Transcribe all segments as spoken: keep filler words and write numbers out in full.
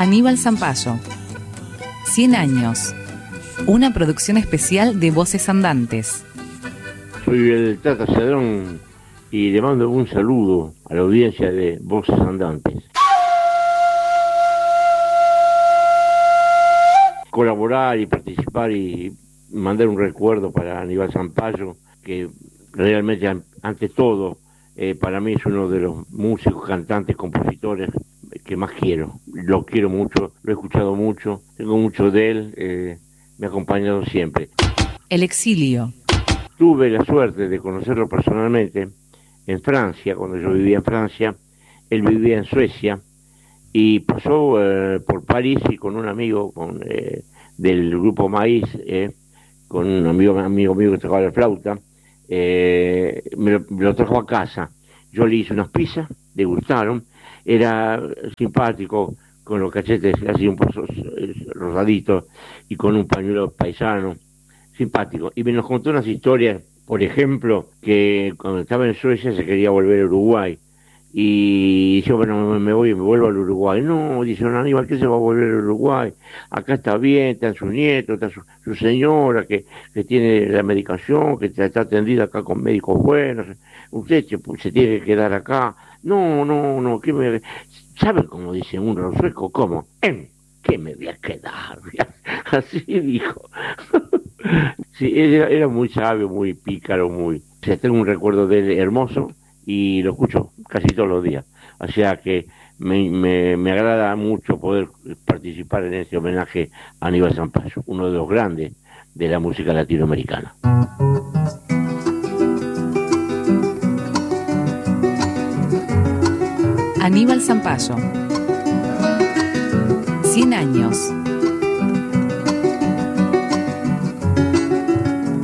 Aníbal Zampayo. cien años. Una producción especial de Voces Andantes. Soy el Tata Cedrón y le mando un saludo a la audiencia de Voces Andantes. Colaborar y participar y mandar un recuerdo para Aníbal Zampayo, que realmente, ante todo, eh, para mí es uno de los músicos, cantantes, compositores que más quiero. Lo quiero mucho, lo he escuchado mucho, tengo mucho de él, eh, me ha acompañado siempre. El exilio. Tuve la suerte de conocerlo personalmente en Francia, cuando yo vivía en Francia. Él vivía en Suecia y pasó eh, por París y con un amigo con, eh, del grupo Maíz, eh, con un amigo, amigo mío que tocaba la flauta, eh, me, lo, me lo trajo a casa. Yo le hice unas pizzas, le gustaron, era simpático, con los cachetes así un poco rosaditos y con un pañuelo paisano, simpático. Y me nos contó unas historias, por ejemplo, que cuando estaba en Suecia se quería volver a Uruguay. Y yo, bueno, me voy, me vuelvo al Uruguay. No, dice, no, Aníbal, ¿qué se va a volver al Uruguay? Acá está bien, está su nieto, está su, su señora, que, que tiene la medicación, que está atendida acá con médicos buenos. Usted se, se tiene que quedar acá. No, no, no, ¿qué me... ¿Saben cómo dice uno los suecos? ¿Cómo? ¿En qué me voy a quedar? Así dijo. Sí, era, era muy sabio, muy pícaro, muy... O sea, tengo un recuerdo de él hermoso y lo escucho casi todos los días. O sea que me, me, me agrada mucho poder participar en este homenaje a Aníbal Zampayo, uno de los grandes de la música latinoamericana. Aníbal Zampayo. cien años.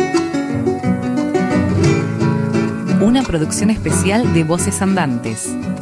Una producción especial de Voces Andantes.